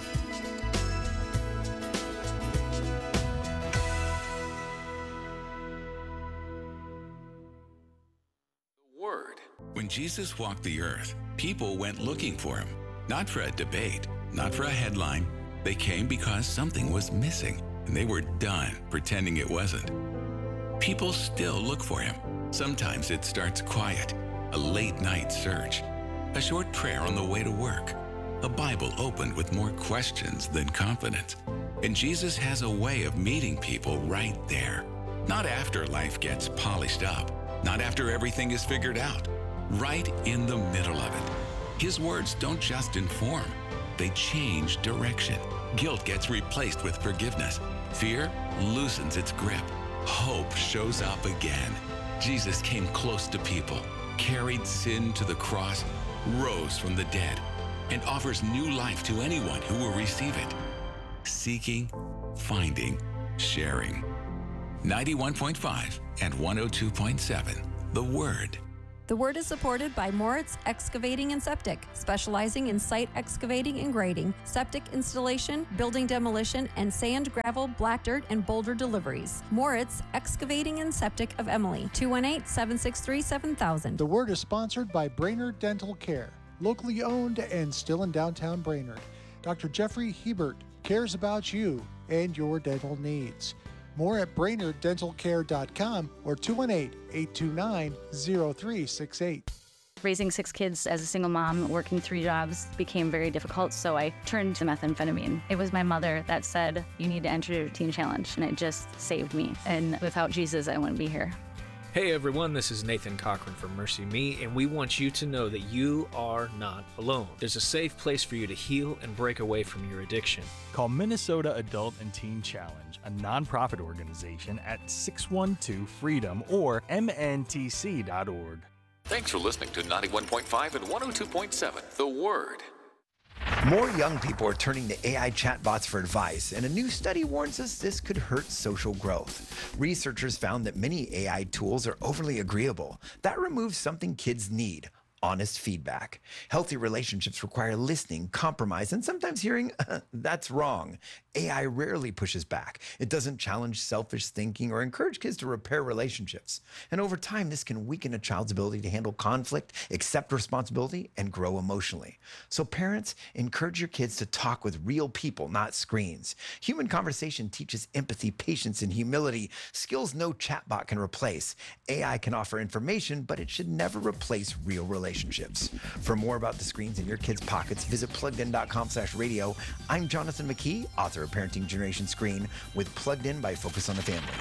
When Jesus walked the earth, people went looking for him, not for a debate, not for a headline. They came because something was missing, and they were done pretending it wasn't. People still look for him. Sometimes it starts quiet, a late-night search, a short prayer on the way to work, a Bible opened with more questions than confidence. And Jesus has a way of meeting people right there. Not after life gets polished up, not after everything is figured out, right in the middle of it. His words don't just inform, they change direction. Guilt gets replaced with forgiveness. Fear loosens its grip. Hope shows up again. Jesus came close to people, carried sin to the cross, rose from the dead, and offers new life to anyone who will receive it. Seeking, finding, sharing. ninety-one point five and one oh two point seven, The Word. The Word is supported by Moritz Excavating and Septic, specializing in site excavating and grading, septic installation, building demolition, and sand, gravel, black dirt, and boulder deliveries. Moritz Excavating and Septic of Emily, two one eight, seven six three, seven thousand. The Word is sponsored by Brainerd Dental Care, locally owned and still in downtown Brainerd. Doctor Jeffrey Hebert cares about you and your dental needs. More at brainerd dental care dot com or two one eight, eight two nine, zero three six eight. Raising six kids as a single mom, working three jobs, became very difficult, so I turned to methamphetamine. It was my mother that said, you need to enter Teen Challenge, and it just saved me. And without Jesus, I wouldn't be here. Hey everyone, this is Nathan Cochran from Mercy Me, and we want you to know that you are not alone. There's a safe place for you to heal and break away from your addiction. Call Minnesota Adult and Teen Challenge, a nonprofit organization, at six one two freedom or M N T C dot org. Thanks for listening to ninety-one point five and one oh two point seven, The Word. More young people are turning to A I chatbots for advice, and a new study warns us this could hurt social growth. Researchers found that many A I tools are overly agreeable. That removes something kids need: honest feedback. Healthy relationships require listening, compromise, and sometimes hearing, that's wrong. A I rarely pushes back. It doesn't challenge selfish thinking or encourage kids to repair relationships. And over time, this can weaken a child's ability to handle conflict, accept responsibility, and grow emotionally. So parents, encourage your kids to talk with real people, not screens. Human conversation teaches empathy, patience, and humility, skills no chatbot can replace. A I can offer information, but it should never replace real relationships. For more about the screens in your kids' pockets, visit plugged in dot com slash radio. I'm Jonathan McKee, author of Parenting Generation Screen, with Plugged In by Focus on the Family.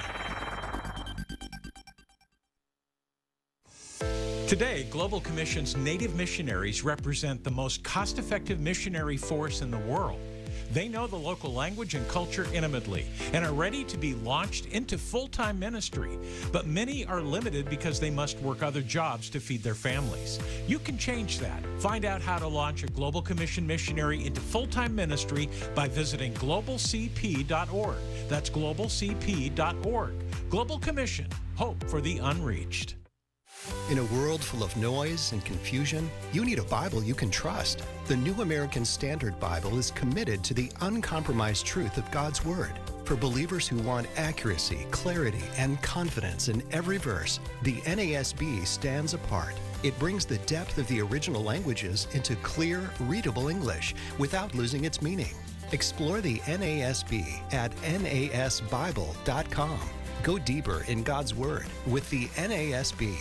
Today, Global Commission's Native missionaries represent the most cost-effective missionary force in the world. They know the local language and culture intimately and are ready to be launched into full-time ministry. But many are limited because they must work other jobs to feed their families. You can change that. Find out how to launch a Global Commission missionary into full-time ministry by visiting global c p dot org. That's global c p dot org. Global Commission, hope for the unreached. In a world full of noise and confusion, you need a Bible you can trust. The New American Standard Bible is committed to the uncompromised truth of God's Word. For believers who want accuracy, clarity, and confidence in every verse, the N A S B stands apart. It brings the depth of the original languages into clear, readable English without losing its meaning. Explore the N A S B at N A S Bible dot com. Go deeper in God's Word with the N A S B.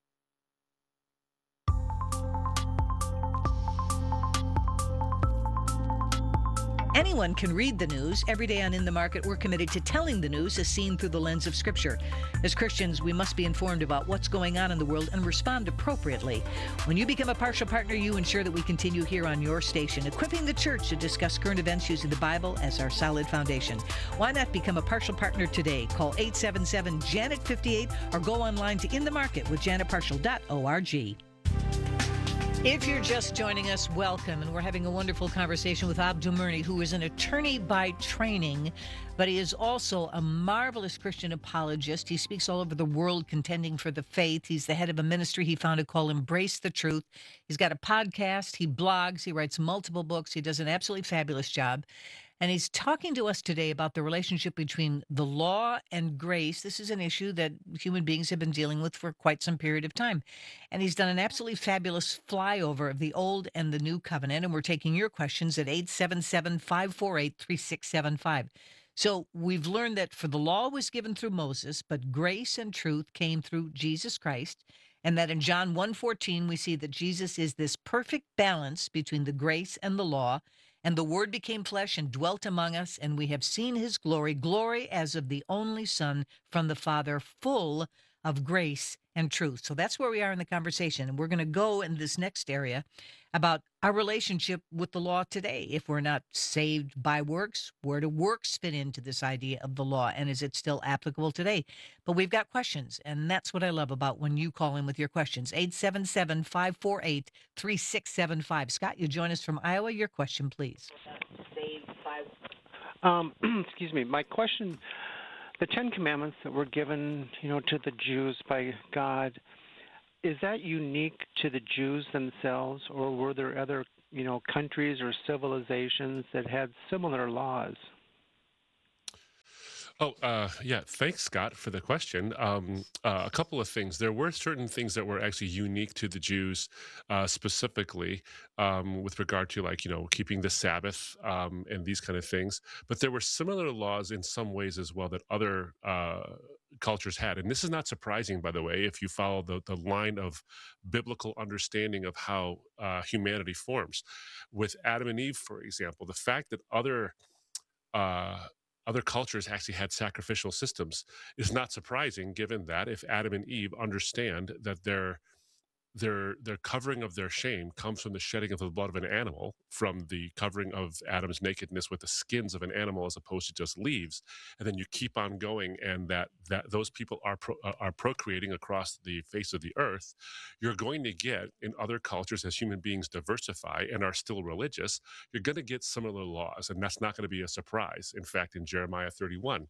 Anyone can read the news. Every day on In the Market, we're committed to telling the news as seen through the lens of Scripture. As Christians, we must be informed about what's going on in the world and respond appropriately. When you become a partial partner, you ensure that we continue here on your station, equipping the church to discuss current events using the Bible as our solid foundation. Why not become a partial partner today? Call eight seven seven, Janet fifty-eight or go online to in the market with janet partial dot org. If you're just joining us, welcome. And we're having a wonderful conversation with Abdul Murni, who is an attorney by training, but he is also a marvelous Christian apologist. He speaks all over the world contending for the faith. He's the head of a ministry he founded called Embrace the Truth. He's got a podcast, he blogs, he writes multiple books. He does an absolutely fabulous job. And he's talking to us today about the relationship between the law and grace. This is an issue that human beings have been dealing with for quite some period of time. And he's done an absolutely fabulous flyover of the Old and the New Covenant. And we're taking your questions at eight seven seven, five four eight, three six seven five. So we've learned that for the law was given through Moses, but grace and truth came through Jesus Christ. And that in John one fourteen, we see that Jesus is this perfect balance between the grace and the law. And the Word became flesh and dwelt among us, and we have seen his glory, glory as of the only Son from the Father, full of grace and truth. So that's where we are in the conversation. And we're going to go in this next area about our relationship with the law today. If we're not saved by works, where do works fit into this idea of the law? And is it still applicable today? But we've got questions, and that's what I love about when you call in with your questions. eight seven seven, five four eight, three six seven five. Scott, you join us from Iowa. Your question, please. Um, excuse me. My question, the Ten Commandments that were given, you know, to the Jews by God, is that unique to the Jews themselves, or were there other, you know, countries or civilizations that had similar laws? Oh, uh, yeah. Thanks, Scott, for the question. Um, uh, a couple of things. There were certain things that were actually unique to the Jews, uh, specifically um, with regard to, like, you know, keeping the Sabbath um, and these kind of things. But there were similar laws in some ways as well that other uh, cultures had. And this is not surprising, by the way, if you follow the, the line of biblical understanding of how uh, humanity forms. With Adam and Eve, for example, the fact that other uh, other cultures actually had sacrificial systems is not surprising, given that if Adam and Eve understand that their their their covering of their shame comes from the shedding of the blood of an animal, from the covering of Adam's nakedness with the skins of an animal as opposed to just leaves, and then you keep on going, and that that those people are pro, uh, are procreating across the face of the earth, you're going to get in other cultures, as human beings diversify and are still religious, you're going to get similar laws, and that's not going to be a surprise. In fact, in Jeremiah thirty-one,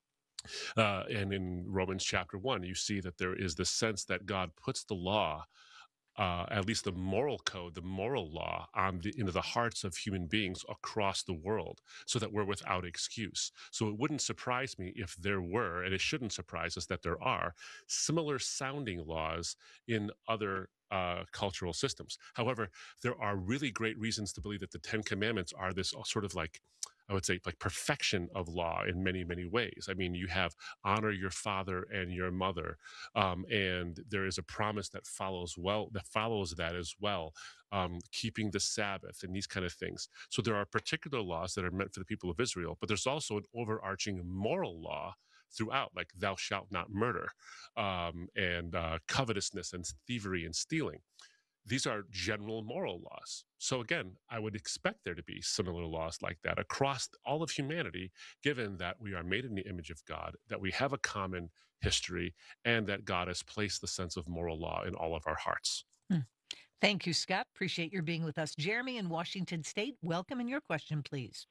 Uh, and in Romans chapter one, you see that there is this sense that God puts the law, uh, at least the moral code, the moral law, on the, into the hearts of human beings across the world, so that we're without excuse. So it wouldn't surprise me if there were, and it shouldn't surprise us that there are, similar sounding laws in other uh, cultural systems. However, there are really great reasons to believe that the Ten Commandments are this sort of like, I would say, like perfection of law in many, many ways. I mean, you have honor your father and your mother, um, and there is a promise that follows well, that follows that as well, um, keeping the Sabbath and these kind of things. So there are particular laws that are meant for the people of Israel, but there's also an overarching moral law throughout, like thou shalt not murder, um, and uh, covetousness and thievery and stealing. These are general moral laws. So again, I would expect there to be similar laws like that across all of humanity, given that we are made in the image of God, that we have a common history, and that God has placed the sense of moral law in all of our hearts. Hmm. Thank you, Scott. Appreciate your being with us. Jeremy in Washington State, welcome, and your question, please.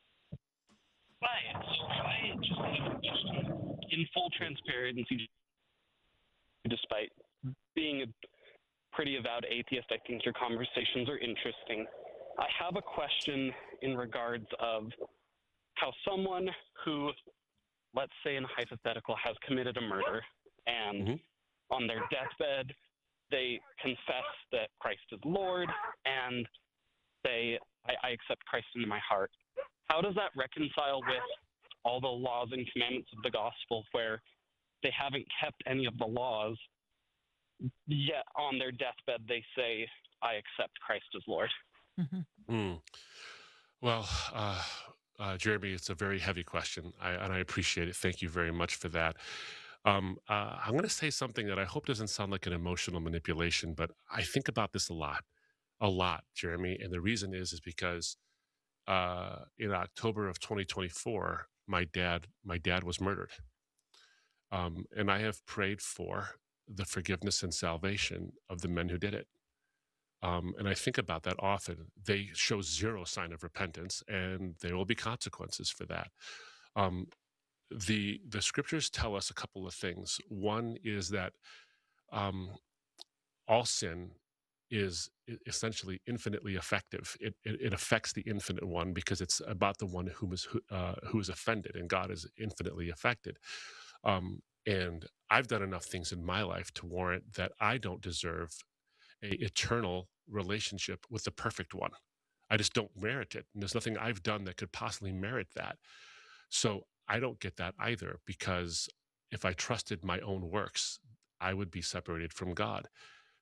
Hi. So I just, just in full transparency, despite being a pretty avowed atheist, I think your conversations are interesting. I have a question in regards of how someone who, let's say in a hypothetical, has committed a murder, and mm-hmm. on their deathbed, they confess that Christ is Lord and say, I, I accept Christ into my heart. How does that reconcile with all the laws and commandments of the gospel, where they haven't kept any of the laws, yet on their deathbed they say, I accept Christ as Lord? Mm-hmm. Mm. Well, uh, uh, Jeremy, it's a very heavy question, I, and I appreciate it. Thank you very much for that. Um, uh, I'm going to say something that I hope doesn't sound like an emotional manipulation, but I think about this a lot, a lot, Jeremy. And the reason is, is because uh, in October of twenty twenty-four, my dad, my dad was murdered. Um, and I have prayed for the forgiveness and salvation of the men who did it. Um, and I think about that often. They show zero sign of repentance, and there will be consequences for that. Um, the the scriptures tell us a couple of things. One is that um, all sin is essentially infinitely effective. It, it, it affects the infinite one because it's about the one who is who, uh, who is offended, and God is infinitely affected. Um, and I've done enough things in my life to warrant that I don't deserve a eternal relationship with the perfect one. I just don't merit it. And there's nothing I've done that could possibly merit that. So I don't get that either, because if I trusted my own works, I would be separated from God.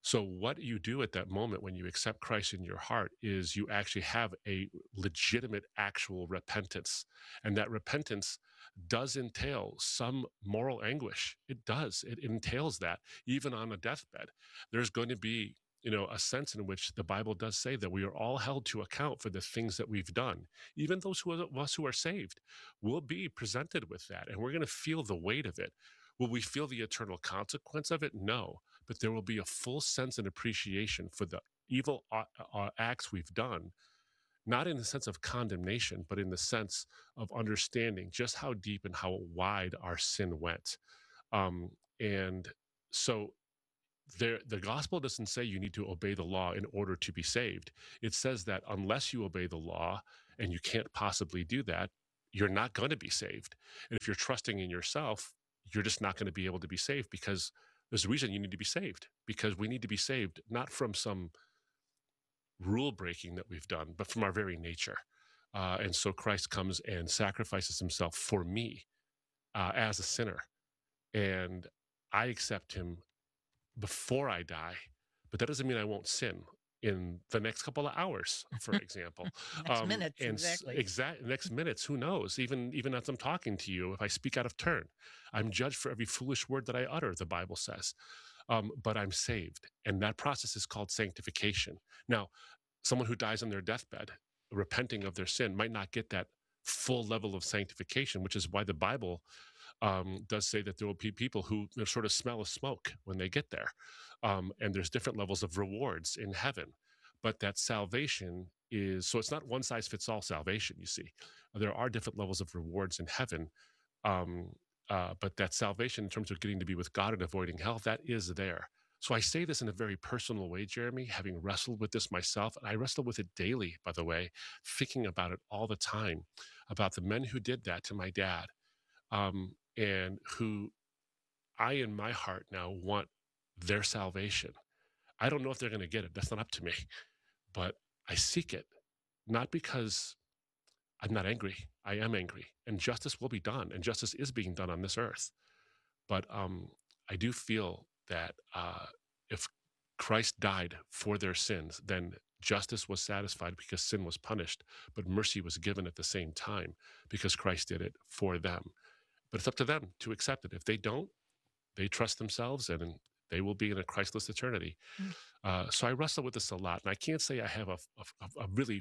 So what you do at that moment when you accept Christ in your heart is you actually have a legitimate, actual repentance. And that repentance does entail some moral anguish. It does. It entails that even on a deathbed. There's going to be, you know, a sense in which the Bible does say that we are all held to account for the things that we've done. Even those who are, of us who are saved will be presented with that, and we're going to feel the weight of it. Will we feel the eternal consequence of it? No, but there will be a full sense and appreciation for the evil uh, uh, acts we've done, not in the sense of condemnation, but in the sense of understanding just how deep and how wide our sin went. Um, and so there, the gospel doesn't say you need to obey the law in order to be saved. It says that unless you obey the law, and you can't possibly do that, you're not going to be saved. And if you're trusting in yourself, you're just not going to be able to be saved, because there's a reason you need to be saved, because we need to be saved not from some rule breaking that we've done, but from our very nature. Uh, and so Christ comes and sacrifices himself for me uh, as a sinner. And I accept him before I die, but that doesn't mean I won't sin in the next couple of hours, for example. next um, minutes, and exactly. Exact next minutes, who knows? Even even as I'm talking to you, if I speak out of turn, I'm judged for every foolish word that I utter, the Bible says. Um, but I'm saved, and that process is called sanctification. Now, someone who dies on their deathbed, repenting of their sin, might not get that full level of sanctification, which is why the Bible um, does say that there will be people who sort of smell of smoke when they get there. Um, and there's different levels of rewards in heaven. But that salvation is, so it's not one size fits all salvation, you see. There are different levels of rewards in heaven. Um, uh, but that salvation in terms of getting to be with God and avoiding hell, that is there. So I say this in a very personal way, Jeremy, having wrestled with this myself. And I wrestle with it daily, by the way, thinking about it all the time, about the men who did that to my dad, um, and who I, in my heart now, want their salvation. I don't know if they're going to get it. That's not up to me. But I seek it, not because I'm not angry. I am angry. And justice will be done. And justice is being done on this earth. But um, I do feel that uh, if Christ died for their sins, then justice was satisfied because sin was punished, but mercy was given at the same time because Christ did it for them. But it's up to them to accept it. If they don't, they trust themselves and they will be in a Christless eternity. Mm. Uh, so I wrestle with this a lot. And I can't say I have a, a, a really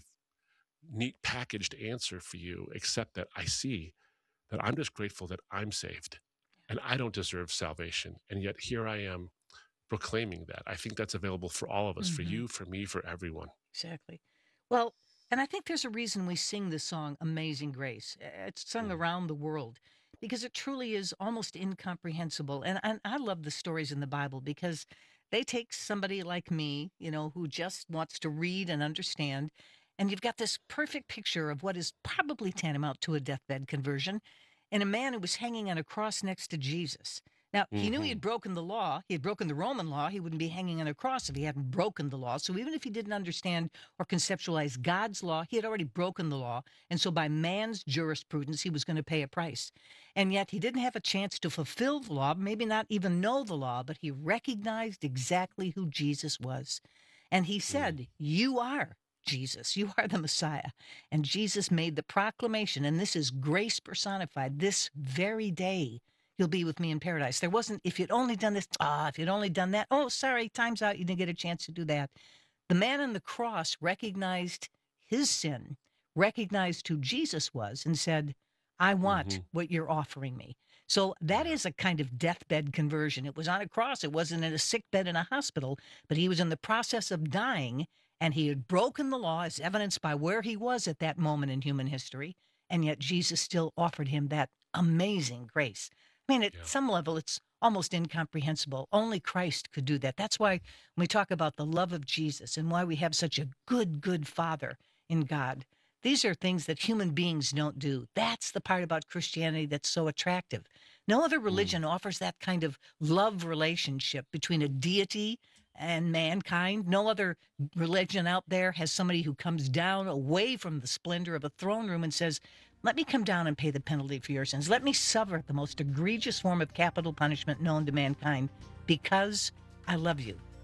neat packaged answer for you, except that I see that I'm just grateful that I'm saved and I don't deserve salvation. And yet here I am proclaiming that. I think that's available for all of us, mm-hmm. for you, for me, for everyone. Exactly. Well, and I think there's a reason we sing the song Amazing Grace. It's sung mm. around the world because it truly is almost incomprehensible. And, and I love the stories in the Bible because they take somebody like me, you know, who just wants to read and understand. And you've got this perfect picture of what is probably tantamount to a deathbed conversion, and a man who was hanging on a cross next to Jesus. Now, mm-hmm. he knew he had broken the law. He had broken the Roman law. He wouldn't be hanging on a cross if he hadn't broken the law. So even if he didn't understand or conceptualize God's law, he had already broken the law. And so by man's jurisprudence, he was going to pay a price. And yet he didn't have a chance to fulfill the law, maybe not even know the law, but he recognized exactly who Jesus was. And he said, mm. you are Jesus, you are the Messiah. And Jesus made the proclamation, and this is grace personified, this very day you'll be with me in paradise. There wasn't, if you'd only done this, ah, if you'd only done that, oh, sorry, time's out, you didn't get a chance to do that. The man on the cross recognized his sin, recognized who Jesus was, and said, I want mm-hmm. what you're offering me. So that is a kind of deathbed conversion. It was on a cross. It wasn't in a sick bed in a hospital, but he was in the process of dying, and he had broken the law as evidenced by where he was at that moment in human history, and yet Jesus still offered him that amazing grace. I mean, at yeah. some level, it's almost incomprehensible. Only Christ could do that. That's why when we talk about the love of Jesus and why we have such a good, good Father in God, these are things that human beings don't do. That's the part about Christianity that's so attractive. No other religion mm. offers that kind of love relationship between a deity and mankind. No other religion out there has somebody who comes down away from the splendor of a throne room and says, let me come down and pay the penalty for your sins. Let me suffer the most egregious form of capital punishment known to mankind because I love you.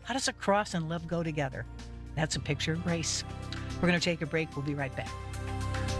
How does a cross and love go together? That's a picture of grace. We're going to take a break. We'll be right back.